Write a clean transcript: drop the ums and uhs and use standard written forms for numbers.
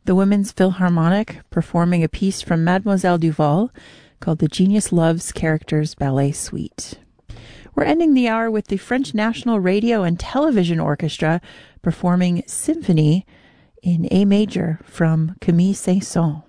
the Women's Philharmonic performing a piece from Mademoiselle Duval called the Genius Loves Characters Ballet Suite. We're ending the hour with the French National Radio and Television Orchestra performing Symphony in A major from Camille Saint-Saëns.